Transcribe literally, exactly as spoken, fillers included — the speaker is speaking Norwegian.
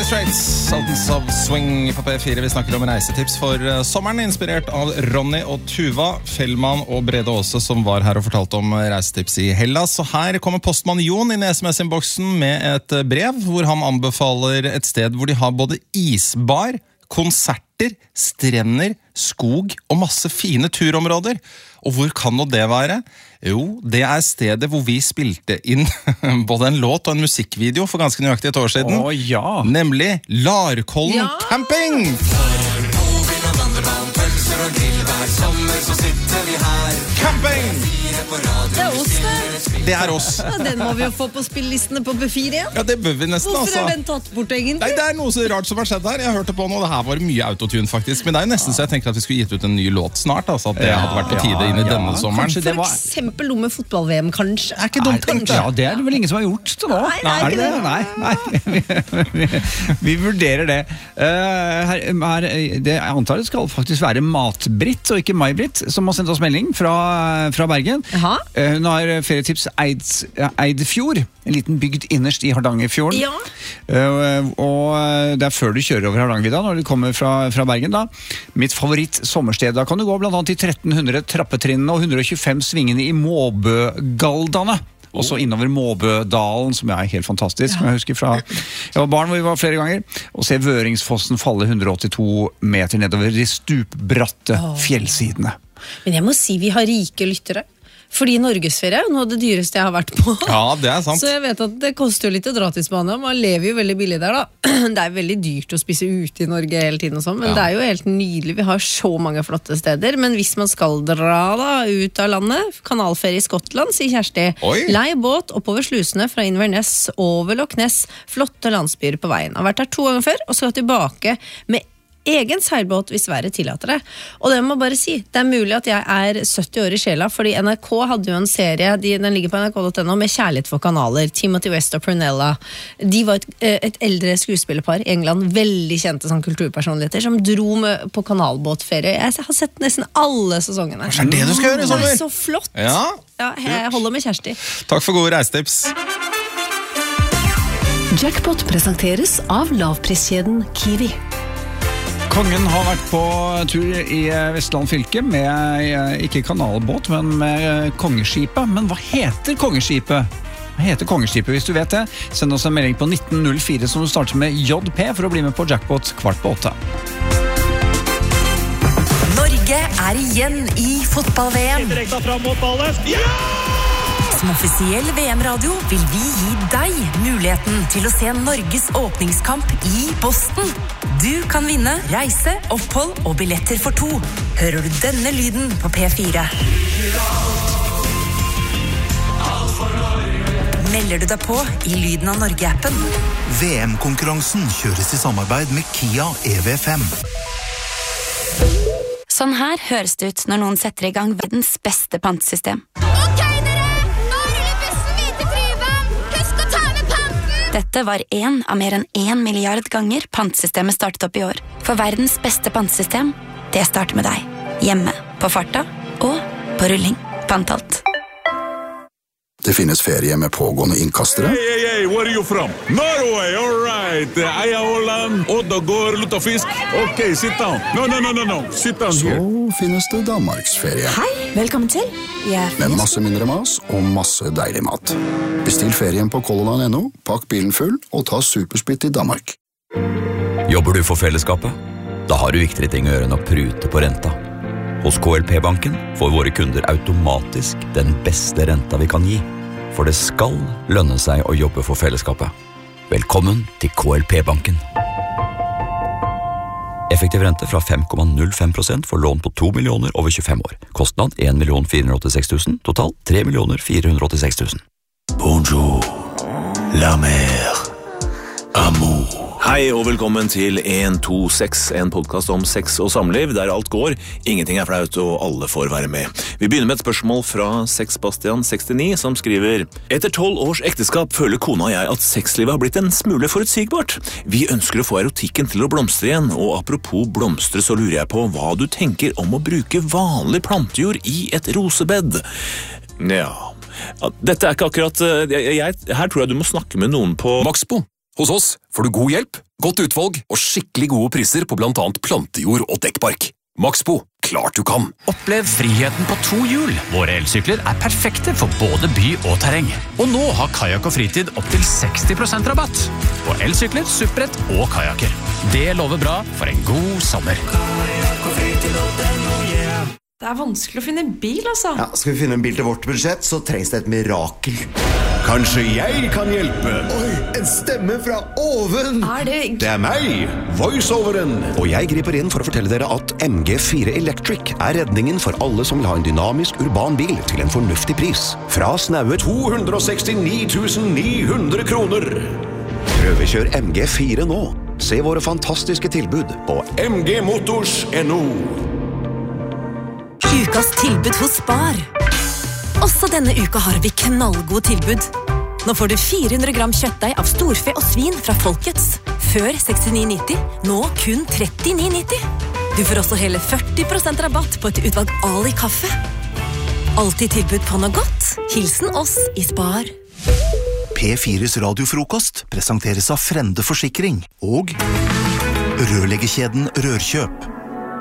Straits, Sultans of Swing på P fire. Vi snakker om reisetips for sommeren, inspirert av Ronny og Tuva, Fellmann og Brede Aase, som var her og fortalte om reisetips i Hellas. Og her kommer postmann Jon inn i S M S-innboksen med et brev, hvor han anbefaler et sted hvor de har både isbar, konserter, strender, skog og masse fine turområder. Og hvor kan nå det være? Jo, det er stedet hvor vi spilte inn både en låt og en musikkvideo for ganske nøyaktig et år siden. Å, ja. Nemlig Larkollen Ja. Camping! Camping! Det er oss det. Det er oss. Ja, den må vi jo få på spillelistene på B fire igjen. Ja, det bør vi nesten, Hvorfor altså. er den tatt bort Nei, egentlig? det er noe så rart som har skjedd her. Jeg hørte på noe, det her var mye autotune faktisk. Men det er jo nesten så jeg tenker at vi skulle gitt ut en ny låt snart, altså at det Ja, hadde vært på tide inn i ja, denne sommeren. kanskje det For var- eksempel noe med fotball-V M, kanskje. Er ikke dumt, Nei, kanskje? ja, det er det vel ingen som har gjort til nå. Nei, nei, Er ikke det. Nei, nei. Vi, vi, vi vurderer det. Uh, her, her, det jeg antar det skal faktisk være Mat-Britt og ikke Mai-Britt som har sendt oss melding fra, fra Bergen. Jaha. Uh, hun har ferietips Eid, Eidfjord, en liten bygd innerst i Hardangerfjorden. Ja. Uh, og det er før du kjører over Hardangervidda, når du kommer fra, fra Bergen da. Mitt favoritt sommersted, da kan du gå blant annet i tretten hundre trappetrinnene og hundre og tjuefem svingene i Måbøgaldane. Og så innover Måbødalen, som er helt fantastisk, som jeg husker fra jeg var barn hvor vi var flere ganger, og se Vøringsfossen falle hundre og åttito meter nedover de stupbratte fjellsidene. Men jeg må si vi har rike lyttere. Fordi Norgesferie er jo noe av det dyreste jeg har vært på. Ja, det er sant. Så jeg vet at det koster jo litt å dra til Spania. Man lever jo veldig billig der da. Det er veldig dyrt å spise ute i Norge hele tiden og sånn, men Ja. det er jo helt nydelig. Vi har så mange flotte steder. Men hvis man skal dra da ut av landet, kanalferie i Skottland, sier Kjersti. Oi. Lei båt oppover slusene fra Inverness over Loch Ness. Flotte landsbyer på veien. Har vært der to ganger før, og skal tilbake med egen seilbåt hvis været tillater det. Og det må jeg bare si, det er mulig at jeg er sytti år i sjela, fordi N R K hadde jo en serie, de, den ligger på N R K punktum no, med Kjærlighet for kanaler, Timothy West og Prunella. De var et, et eldre skuespillerpar i England, veldig kjente som kulturpersonligheter, som dro med på kanalbåtferie. Jeg har sett nesten alle sesongene. Kanskje det er det du skal gjøre i Det sommer? er så flott. Ja, Ja, jeg holder med Kjersti. takk for gode reisetips. Jackpot presenteres av lavpriskjeden Kiwi. Kongen har vært på tur i Vestland fylke med, eh, ikke kanalbåt, men med kongeskipet. Men hva heter kongeskipet? Hva heter kongeskipet, hvis du vet det? Send oss en melding på nitten null fire som du starter med J P for å bli med på Jackpot kvart på åtte. Norge er igjen i fotball-V M. Direkte fram mot ballen. Ja! Som offisiell V M-radio vil vi gi deg muligheten til å se Norges åpningskamp i Boston. Du kan vinne reise, opphold og billetter for to. Hører du denne lyden på P fire? Melder du deg på i Lyden av Norge-appen? V M-konkurransen kjøres i samarbeid med Kia E V fem. Sånn her høres det ut når noen setter i gang verdens beste pantesystem. Ok, dere! Nå ruller bussen hvite Tryvann! Husk å ta med panten! Dette var en av mer enn en milliard ganger pantesystemet startet opp i år. For verdens beste pantesystem, det starter med deg. Hjemme, på farta og på rulling. Pantalt. Det finnes ferie med pågående innkastere. Hey, hey, hey, where are you from? Norway, all right. Eia Holland, Oddagård, Luttafisk. Ok, sit down. No, no, no, no, no. Sit down Så here. finnes det Danmarksferie. Hei, velkommen til. Jeg Med masse mindre mas og masse deilig mat. Bestill ferien på color line punktum no, pakk bilen full og ta supersplitt i Danmark. Jobber du for fellesskapet? Da har du viktigere ting å gjøre enn å prute på renta. Hos K L P-banken får våre kunder automatisk den beste renta vi kan gi. For det skal lønne seg å jobbe for fellesskapet. Velkommen til K L P-banken. Effektiv rente fra fem komma null fem prosent for lån på to millioner over tjuefem år. Kostnad en million fire hundre og åttiseks tusen, total tre millioner fire hundre og åttiseks tusen. Bonjour, la mer, amour. Hei og velkommen til en to seks, en podcast om sex og samliv, der alt går, ingenting er flaut og alle får være med. Vi begynner med et spørsmål fra Sexbastian sekstini, som skriver: Etter tolv års ekteskap føler kona og jeg at sexlivet har blitt en smule forutsigbart. Vi ønsker å få erotikken til å blomstre igjen, og apropos blomstre så lurer jeg på hva du tenker om å bruke vanlig plantejord i et rosebed. Ja, dette er ikke akkurat, jeg, jeg, her tror jeg du må snakke med noen på Maxbo Hos oss får du god hjelp, godt utvalg og skikkelig gode priser på blant annet plantejord og dekkbark. Maxbo, klart du kan. Opplev friheten på to hjul. Våre elsykler er perfekte for både by og terreng. Og nå har Kajak og Fritid opp til seksti prosent rabatt på elsykler, supprett og kajaker. Det lover bra for en god sommer. Det er vanskelig å finne en bil, altså. Ja, skal vi finne en bil til vårt budsjett, så trengs det et mirakel. Kanskje jeg kan hjelpe? Oi, en stemme fra oven! Er det... Det er meg, voiceoveren. Og jeg griper inn for å fortelle dere at M G fire Electric er redningen for alle som vil ha en dynamisk urban bil til en fornuftig pris. Fra snaue to hundre sekstini tusen ni hundre kroner. Prøvekjør M G fire nå. Se våre fantastiske tilbud på m g motors punktum no. Ukas tilbud hos Spar. Også denne uka har vi knallgod tilbud. Nå får du fire hundre gram kjøttdeig av storfe og svin fra Folkets. Før sekstini nitti, nå kun trettini nitti. Du får også hele førti prosent rabatt på et utvalg Ali kaffe. Alltid tilbud på noe godt. Hilsen oss i Spar. P fires radiofrokost presenteres av Frende Forsikring og rørleggerkjeden Rørkjøp.